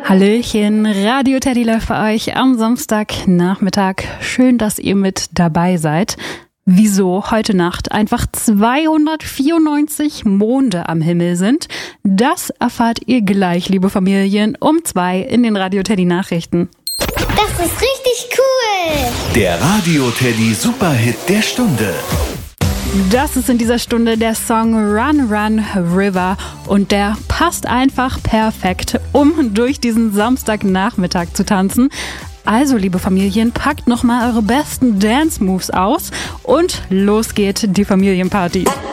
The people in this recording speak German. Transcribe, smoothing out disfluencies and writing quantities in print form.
Hallöchen, Radio Teddy läuft bei euch am Samstagnachmittag. Schön, dass ihr mit dabei seid. Wieso heute Nacht einfach 294 Monde am Himmel sind, das erfahrt ihr gleich, liebe Familien, um 2 in den Radio Teddy Nachrichten. Das ist richtig cool! Der Radio Teddy Superhit der Stunde. Das ist in dieser Stunde der Song Run Run River und der passt einfach perfekt, um durch diesen Samstagnachmittag zu tanzen. Also, liebe Familien, packt nochmal eure besten Dance-Moves aus und los geht die Familienparty.